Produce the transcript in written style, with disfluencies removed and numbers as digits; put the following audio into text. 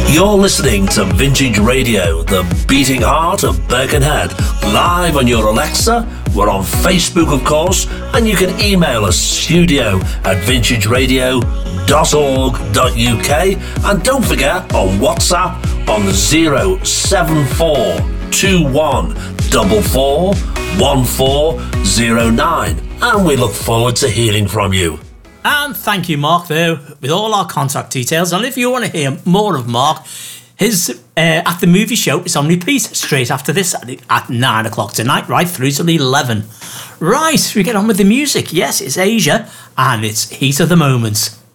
You're listening to Vintage Radio, the beating heart of Birkenhead, live on your Alexa. We're on Facebook, of course, and you can email us studio@vintageradio.org.uk, and don't forget on WhatsApp on the 07421441409, and we look forward to hearing from you. And thank you, Mark, there, with all our contact details. And if you want to hear more of Mark, his At the Movie Show is on repeat straight after this at 9 o'clock tonight, right through till 11. Right, we get on with the music. Yes, it's Asia, and it's Heat of the Moment.